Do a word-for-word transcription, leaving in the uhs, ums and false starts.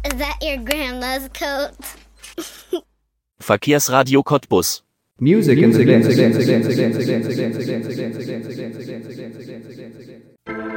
Is that your grandma's coat? Verkehrsradio Cottbus. Music incidents.